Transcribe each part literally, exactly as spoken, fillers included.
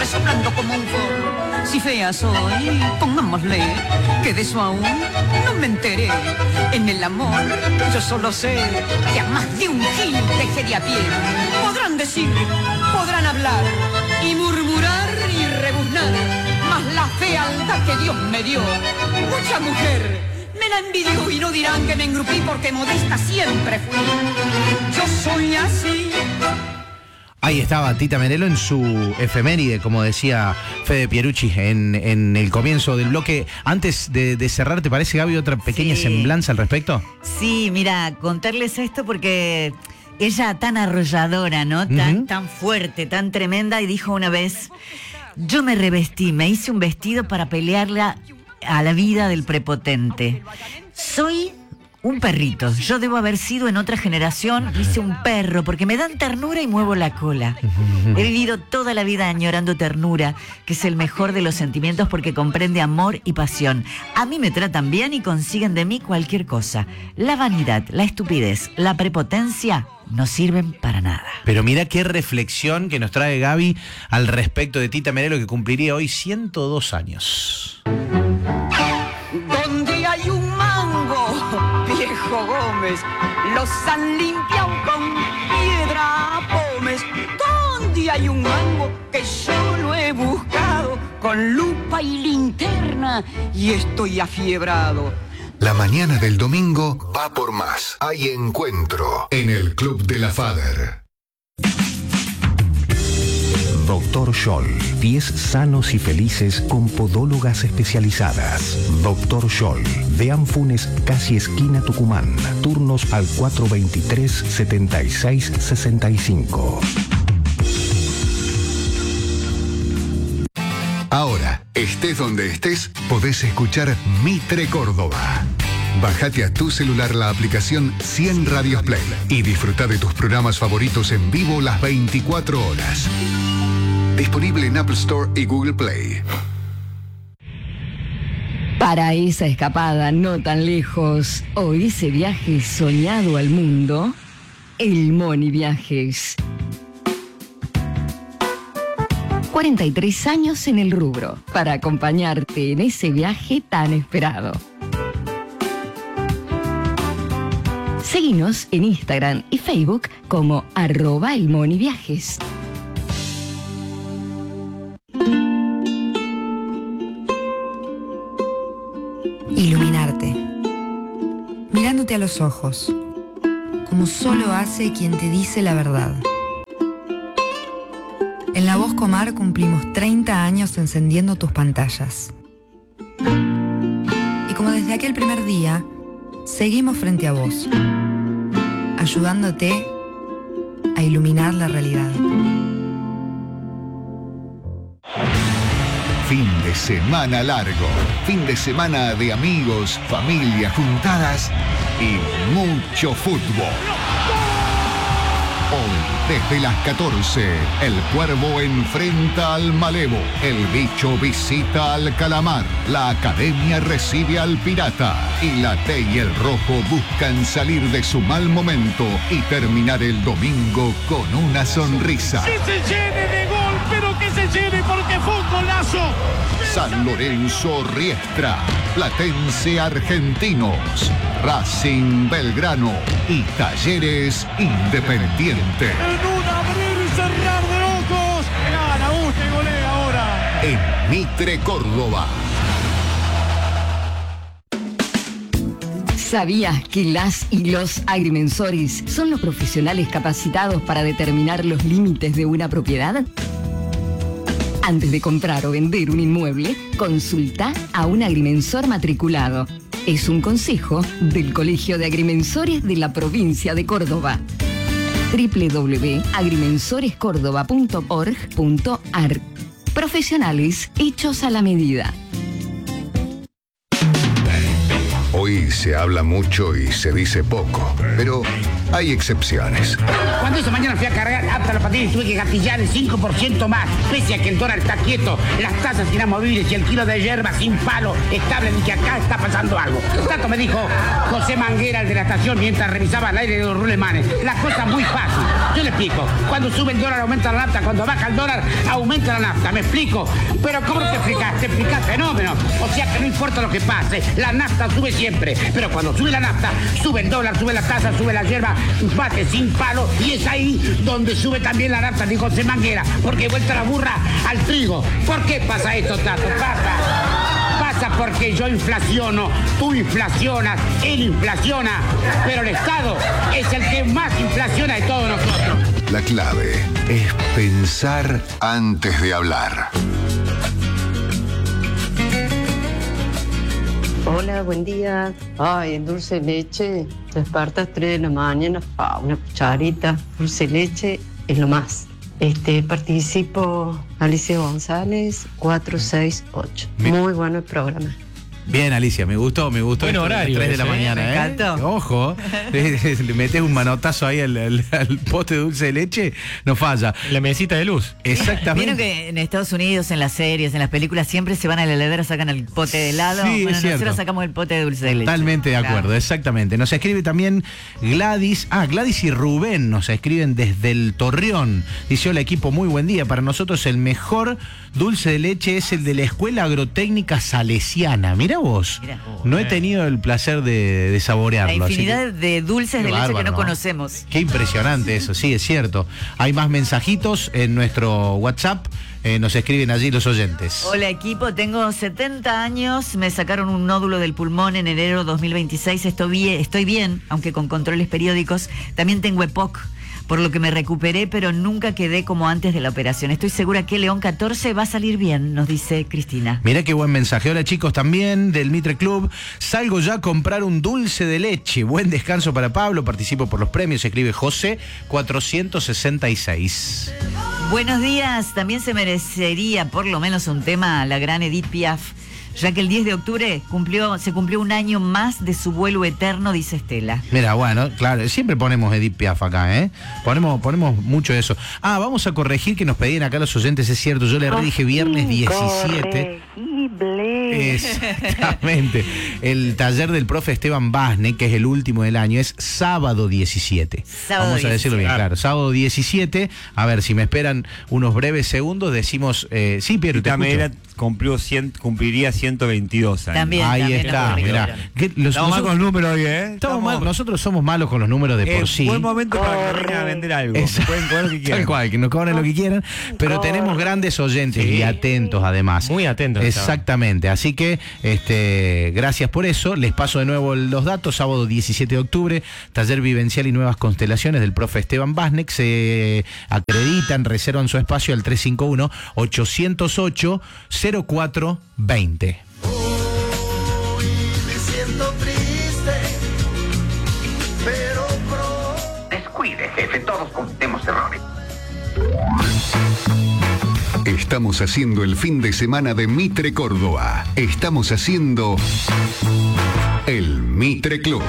soplando como un forro. Si fea soy, pongámosle que de eso aún no me enteré. En el amor yo solo sé que a más de un gil dejé de a pie. Podrán decir, podrán hablar y murmurar y rebuznar, mas la fealdad que Dios me dio, mucha mujer me la envidió y no dirán que me engrupí porque modesta siempre fui. Yo soy así. Ahí estaba Tita Merelo en su efeméride, como decía Fede Pierucci en, en el comienzo del bloque. Antes de, de cerrar, ¿te parece, Gaby, otra pequeña sí. semblanza al respecto? Sí, mira, contarles esto porque ella tan arrolladora, ¿no? Tan, uh-huh. tan fuerte, tan tremenda, y dijo una vez: yo me revestí, me hice un vestido para pelearla a la vida del prepotente. Soy un perrito. Yo debo haber sido en otra generación, hice un perro, porque me dan ternura y muevo la cola. He vivido toda la vida añorando ternura, que es el mejor de los sentimientos porque comprende amor y pasión. A mí me tratan bien y consiguen de mí cualquier cosa. La vanidad, la estupidez, la prepotencia no sirven para nada. Pero mira qué reflexión que nos trae Gaby al respecto de Tita Merelo, que cumpliría hoy ciento dos años. Donde hay un mango, viejo Gómez, los han limpiado con piedra pómez. Donde hay un mango que yo lo he buscado con lupa y linterna y estoy afiebrado. La mañana del domingo va por más. Hay encuentro en el Club de la Fader. Doctor Scholl, pies sanos y felices con podólogas especializadas. Doctor Scholl, de Anfunes, casi esquina Tucumán. Turnos al cuatro veintitrés, setenta y seis, sesenta y cinco. Ahora, estés donde estés, podés escuchar Mitre Córdoba. Bájate a tu celular la aplicación cien Radios Play y disfruta de tus programas favoritos en vivo las veinticuatro horas. Disponible en Apple Store y Google Play. Para esa escapada no tan lejos o ese viaje soñado al mundo, el Moni Viajes. cuarenta y tres años en el rubro para acompañarte en ese viaje tan esperado. Seguinos en Instagram y Facebook como arroba el Moni Viajes. Iluminarte. Mirándote a los ojos, como solo hace quien te dice la verdad. En La Voz Comar cumplimos treinta años encendiendo tus pantallas. Y como desde aquel primer día, seguimos frente a vos, ayudándote a iluminar la realidad. Fin de semana largo, fin de semana de amigos, familia, juntadas y mucho fútbol. Hoy, desde las catorce, el Cuervo enfrenta al Malevo, el Bicho visita al Calamar, la Academia recibe al Pirata y la T y el Rojo buscan salir de su mal momento y terminar el domingo con una sonrisa. ¡Que se llene de gol, pero que se llene porque fue un golazo! San Lorenzo Riestra, Platense Argentinos, Racing Belgrano y Talleres Independiente. En un abrir y cerrar de ojos, gana, gusta y golea ahora. En Mitre Córdoba. ¿Sabías que las y los agrimensores son los profesionales capacitados para determinar los límites de una propiedad? Antes de comprar o vender un inmueble, consulta a un agrimensor matriculado. Es un consejo del Colegio de Agrimensores de la provincia de Córdoba. doble u doble u doble u punto agrimensores córdoba punto org punto ar. Profesionales hechos a la medida. Hoy se habla mucho y se dice poco, pero hay excepciones. Cuando esa mañana fui a cargar hasta la patilla y tuve que gatillar el cinco por ciento más, pese a que el dólar está quieto, las tasas inamovibles y el kilo de hierba sin palo estable, ni que acá está pasando algo. Tanto me dijo José Manguera, el de la estación, mientras revisaba el aire de los rulemanes. La cosa muy fácil. Yo le explico. Cuando sube el dólar aumenta la nafta, cuando baja el dólar aumenta la nafta. ¿Me explico? Pero ¿cómo te explicas? Te explicas fenómeno. O sea que no importa lo que pase, la nafta sube siempre. Pero cuando sube la nafta, sube el dólar, sube la tasa, sube la hierba, bate sin palo, y es ahí donde sube también la nafta, dijo José Manguera, porque vuelta la burra al trigo. ¿Por qué pasa esto, Tato? Pasa. Pasa porque yo inflaciono, tú inflacionas, él inflaciona, pero el Estado es el que más inflaciona de todos nosotros. La clave es pensar antes de hablar. Hola, buen día. Ay, el dulce de leche, te despertas tres de la mañana, pa, una cucharita, dulce de leche es lo más. Este, participo Alicia González, cuatro seis ocho. Muy bueno el programa. Bien, Alicia, me gustó, me gustó. Buen esto, horario tres de ese, la mañana, me ¿eh? encantó. Ojo, le metes un manotazo ahí al, al, al pote de dulce de leche, no falla. La mesita de luz. Exactamente. Vieron que en Estados Unidos, en las series, en las películas, siempre se van a la heladera, sacan el pote de helado. Sí, bueno, es cierto. nosotros sacamos el pote de dulce de leche. Totalmente de acuerdo, Claro. exactamente. Nos escribe también Gladys, ah, Gladys y Rubén nos escriben desde el Torreón. Dice, hola equipo, muy buen día. Para nosotros el mejor dulce de leche es el de la Escuela Agrotécnica Salesiana. Mirá vos. Mirá vos. No he tenido el placer de, de saborearlo. La así infinidad que- de dulces Qué de leche bárbaro, que no ¿no? conocemos. Qué impresionante eso, sí, es cierto. Hay más mensajitos en nuestro WhatsApp, eh, nos escriben allí los oyentes. Hola equipo, tengo setenta años, me sacaron un nódulo del pulmón en enero dos mil veintiséis, estoy bien, estoy bien, aunque con controles periódicos. También tengo EPOC, por lo que me recuperé, pero nunca quedé como antes de la operación. Estoy segura que León catorce va a salir bien, nos dice Cristina. Mirá qué buen mensaje. Hola chicos, también del Mitre Club. Salgo ya a comprar un dulce de leche. Buen descanso para Pablo, participo por los premios, escribe José cuatrocientos sesenta y seis. Buenos días, también se merecería por lo menos un tema a la gran Edith Piaf, ya que el diez de octubre cumplió, se cumplió un año más de su vuelo eterno, dice Estela. Mira, bueno, claro, siempre ponemos Edith Piaf acá, ¿eh? Ponemos, ponemos mucho eso. Ah, vamos a corregir que nos pedían acá los oyentes, es cierto, yo le redije viernes diecisiete. Exactamente. El taller del profe Esteban Basne, que es el último del año, es sábado diecisiete. Sábado Vamos a decirlo bien, diecisiete. claro. Sábado diecisiete. A ver, si me esperan unos breves segundos, decimos. Eh, sí, Piero, te También escucho. cumplió cien, cumpliría ciento veintidós años. También, Ahí también está, nos mirá. corrigieron. Que los- Estamos mal nosotros- con los números hoy, ¿eh? estamos mal- nosotros somos malos con los números de por Es sí. buen momento para que vengan a vender algo. Exacto. Pueden cobrar lo que quieran. Tal cual, que nos cobren lo que quieran, pero tenemos grandes oyentes y atentos además. Muy atentos. Exactamente, así que este, gracias por eso. Les paso de nuevo los datos. Sábado diecisiete de octubre, taller vivencial y nuevas constelaciones del profe Esteban Basnek. Se acreditan, reservan su espacio al tres cinco uno, ocho cero ocho, cero cuatro dos cero. Descuide, jefe, todos cometemos errores. Estamos haciendo el fin de semana de Mitre Córdoba. Estamos haciendo el Mitre Club.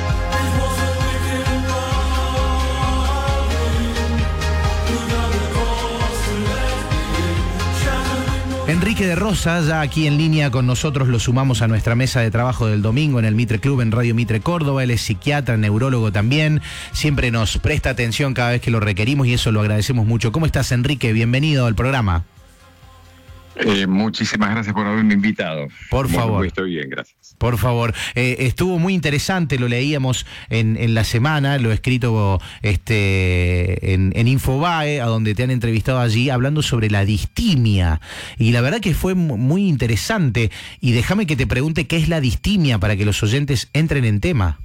Enrique de Rosa, ya aquí en línea con nosotros, lo sumamos a nuestra mesa de trabajo del domingo en el Mitre Club en Radio Mitre Córdoba. Él es psiquiatra, neurólogo también. Siempre nos presta atención cada vez que lo requerimos y eso lo agradecemos mucho. ¿Cómo estás, Enrique? Bienvenido al programa. Eh, muchísimas gracias por haberme invitado. Por Muy- favor. muy Estoy bien, gracias. Por favor, eh, estuvo muy interesante, lo leíamos en, en la semana, lo he escrito este, en, en Infobae, a donde te han entrevistado allí, hablando sobre la distimia. Y la verdad que fue mu- muy interesante. Y déjame que te pregunte qué es la distimia para que los oyentes entren en tema.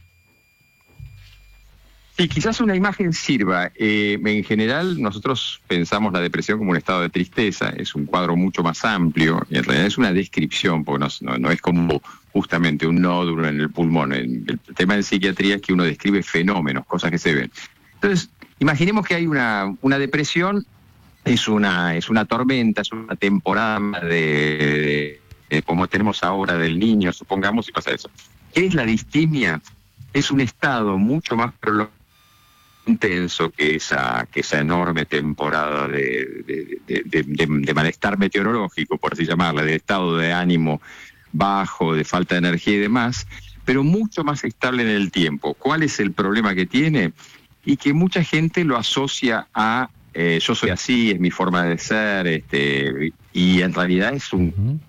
Sí, quizás una imagen sirva. Eh, en general, nosotros pensamos la depresión como un estado de tristeza. Es un cuadro mucho más amplio. Y en realidad es una descripción, porque no, no, no es como justamente un nódulo en el pulmón. El, el tema en psiquiatría es que uno describe fenómenos, cosas que se ven. Entonces, imaginemos que hay una, una depresión, es una, es una tormenta, es una temporada de, de, de como tenemos ahora del niño, supongamos, y pasa eso. ¿Qué es la distimia? Es un estado mucho más prolongado intenso que esa, que esa enorme temporada de, de, de, de, de, de malestar meteorológico, por así llamarla, de estado de ánimo bajo, de falta de energía y demás, pero mucho más estable en el tiempo. ¿Cuál es el problema que tiene? Y que mucha gente lo asocia a eh, yo soy así, es mi forma de ser, este, y en realidad es un...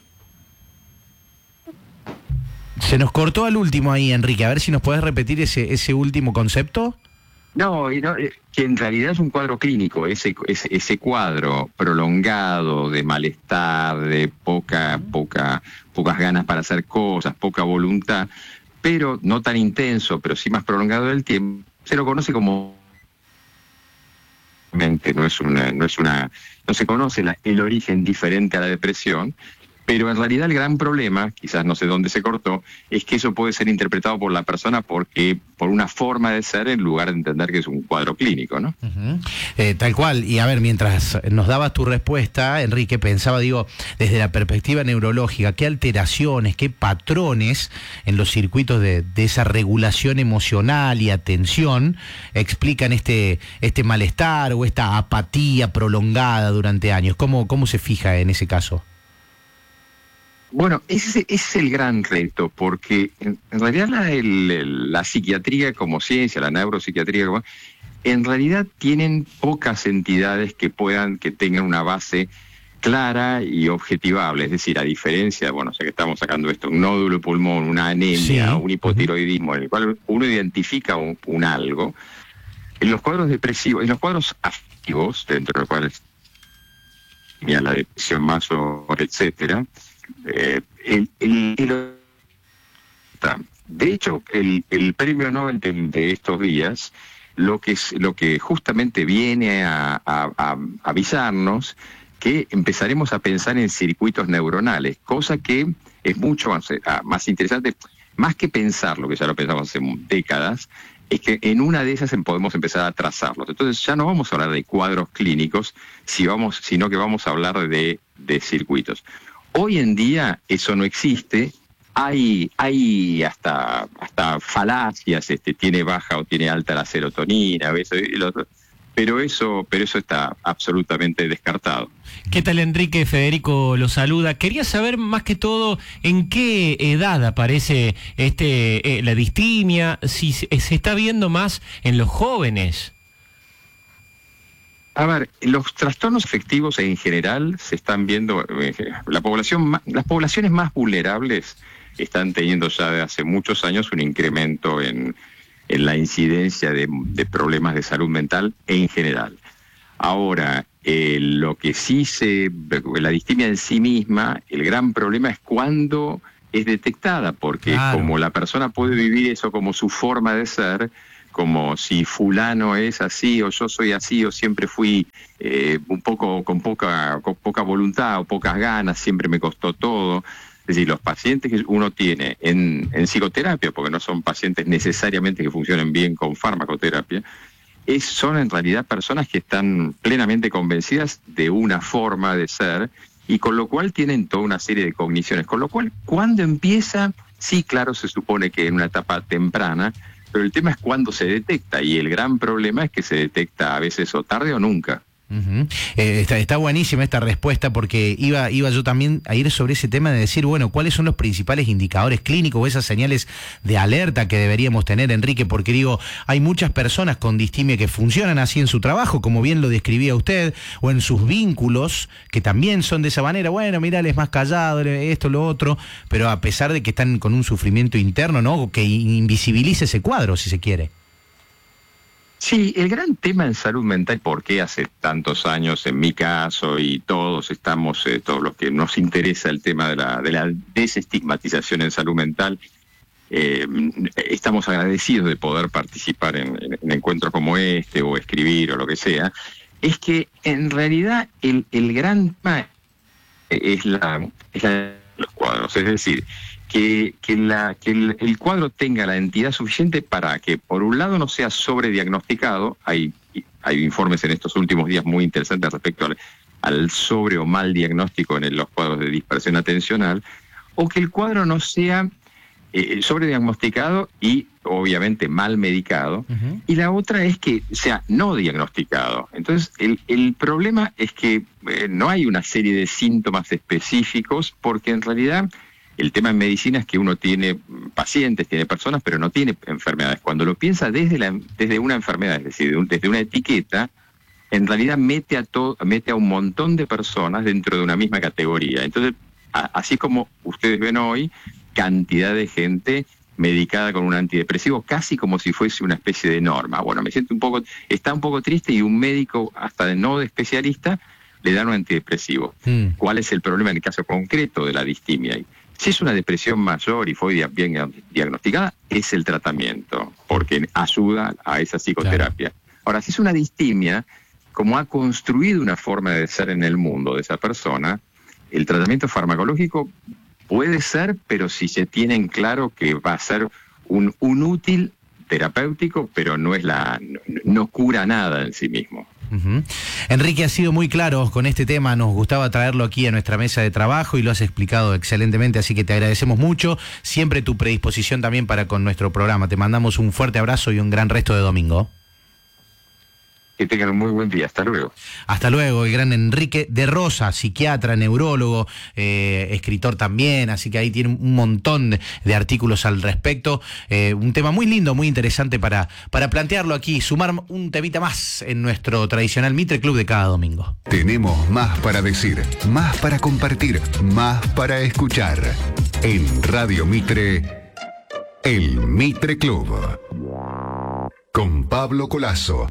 Se nos cortó al último ahí, Enrique, a ver si nos puedes repetir ese, ese último concepto. No, y no, que en realidad es un cuadro clínico, ese, ese, ese cuadro prolongado de malestar, de poca, poca, pocas ganas para hacer cosas, poca voluntad, pero no tan intenso, pero sí más prolongado del tiempo, se lo conoce como... No es una, no es una, no se conoce la, el origen diferente a la depresión, pero en realidad el gran problema, quizás no sé dónde se cortó, es que eso puede ser interpretado por la persona porque por una forma de ser en lugar de entender que es un cuadro clínico, ¿no? Uh-huh. eh, tal cual. Y a ver, mientras nos dabas tu respuesta, Enrique, pensaba, digo, desde la perspectiva neurológica, ¿qué alteraciones, qué patrones en los circuitos de, de esa regulación emocional y atención explican este, este malestar o esta apatía prolongada durante años? ¿Cómo, cómo se fija en ese caso? Bueno, ese, ese es el gran reto, porque en, en realidad la, el, el, la psiquiatría como ciencia, la neuropsiquiatría, como, en realidad tienen pocas entidades que puedan, que tengan una base clara y objetivable. Es decir, a diferencia, bueno, o sea que estamos sacando esto, un nódulo de pulmón, una anemia, sí. un hipotiroidismo, en el cual uno identifica un, un algo. En los cuadros depresivos, en los cuadros afectivos, dentro de los cuales mira, la depresión más o etcétera, Eh, el, el, el, de hecho, el, el premio Nobel de, de estos días, lo que es, lo que justamente viene a, a, a avisarnos que empezaremos a pensar en circuitos neuronales, cosa que es mucho más, más interesante, más que pensarlo, que ya lo pensamos hace décadas, es que en una de esas podemos empezar a trazarlos. Entonces ya no vamos a hablar de cuadros clínicos, si vamos, sino que vamos a hablar de, de circuitos. Hoy en día eso no existe, hay, hay hasta, hasta falacias, este, tiene baja o tiene alta la serotonina, eso y lo otro, pero eso, pero eso está absolutamente descartado. ¿Qué tal, Enrique? Federico lo saluda. Quería saber más que todo en qué edad aparece este eh, la distimia, si se, se está viendo más en los jóvenes. A ver, los trastornos afectivos en general se están viendo, la población, las poblaciones más vulnerables están teniendo ya de hace muchos años un incremento en, en la incidencia de, de problemas de salud mental en general. Ahora, eh, lo que sí se, la distimia en sí misma, el gran problema es cuando es detectada, porque claro. como la persona puede vivir eso como su forma de ser, como si fulano es así o yo soy así o siempre fui eh, un poco con poca, con poca voluntad o pocas ganas, siempre me costó todo. Es decir, los pacientes que uno tiene en, en psicoterapia, porque no son pacientes necesariamente que funcionen bien con farmacoterapia, es, son en realidad personas que están plenamente convencidas de una forma de ser y con lo cual tienen toda una serie de cogniciones. Con lo cual, cuando empieza, sí, claro, se supone que en una etapa temprana, pero el tema es cuándo se detecta, y el gran problema es que se detecta a veces o tarde o nunca. Uh-huh. eh, está, está buenísima esta respuesta, porque iba, iba yo también a ir sobre ese tema de decir, bueno, ¿cuáles son los principales indicadores clínicos o esas señales de alerta que deberíamos tener, Enrique? Porque digo, hay muchas personas con distimia que funcionan así en su trabajo, como bien lo describía usted, o en sus vínculos, que también son de esa manera. Bueno, mira, él es más callado, esto, lo otro, pero a pesar de que están con un sufrimiento interno, ¿no? Que invisibilice ese cuadro, si se quiere. Sí, el gran tema en salud mental, porque hace tantos años, en mi caso, y todos estamos, eh, todos los que nos interesa el tema de la, de la desestigmatización en salud mental, eh, estamos agradecidos de poder participar en, en, en encuentros como este, o escribir, o lo que sea, es que en realidad el, el gran tema es la, es la los cuadros, es decir, que, que, la, que el, el cuadro tenga la entidad suficiente para que, por un lado, no sea sobrediagnosticado. Hay, hay informes en estos últimos días muy interesantes respecto al, al sobre o mal diagnóstico en los cuadros de dispersión atencional, o que el cuadro no sea eh, sobrediagnosticado y obviamente mal medicado, uh-huh. y la otra es que sea no diagnosticado. Entonces, el, el problema es que eh, no hay una serie de síntomas específicos, porque en realidad el tema en medicina es que uno tiene pacientes, tiene personas, pero no tiene enfermedades. Cuando lo piensa desde, la, desde una enfermedad, es decir, desde una etiqueta, en realidad mete a, to, mete a un montón de personas dentro de una misma categoría. Entonces, a, así como ustedes ven hoy, cantidad de gente medicada con un antidepresivo, casi como si fuese una especie de norma. Bueno, me siento un poco, está un poco triste, y un médico, hasta de no de especialista, le dan un antidepresivo. Mm. ¿Cuál es el problema en el caso concreto de la distimia? Si es una depresión mayor y fue bien diagnosticada, es el tratamiento, porque ayuda a esa psicoterapia. Claro. Ahora, si es una distimia, como ha construido una forma de ser en el mundo de esa persona, el tratamiento farmacológico puede ser, pero si se tiene en claro que va a ser un, un útil terapéutico, pero no es la, no, no cura nada en sí mismo. Uh-huh. Enrique, ha sido muy claro con este tema, nos gustaba traerlo aquí a nuestra mesa de trabajo y lo has explicado excelentemente, así que te agradecemos mucho, siempre tu predisposición también para con nuestro programa. Te mandamos un fuerte abrazo y un gran resto de domingo. Que tengan un muy buen día. Hasta luego. Hasta luego, el gran Enrique de Rosa, psiquiatra, neurólogo, eh, escritor también, así que ahí tiene un montón de, de artículos al respecto. Eh, un tema muy lindo, muy interesante para, para plantearlo aquí, sumar un temita más en nuestro tradicional Mitre Club de cada domingo. Tenemos más para decir, más para compartir, más para escuchar. En Radio Mitre, el Mitre Club. Con Pablo Colazo.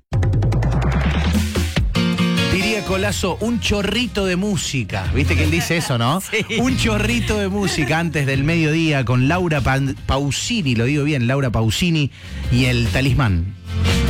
Diría Colazo, un chorrito de música. ¿Viste que él dice eso, no? Sí. Un chorrito de música antes del mediodía con Laura pa- Pausini, lo digo bien, Laura Pausini y el Talismán.